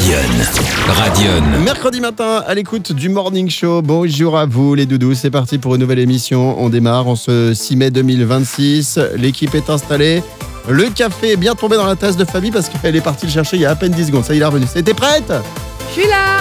Radion. Mercredi matin, à l'écoute du Morning Show. Bonjour à vous les doudous, c'est parti pour une nouvelle émission. On démarre en ce 6 mai 2026. L'équipe est installée. Le café est bien tombé dans la tasse de Fabi parce qu'elle est partie le chercher il y a à peine 10 secondes. Ça y est, il est revenu. T'es prête ? Je suis là.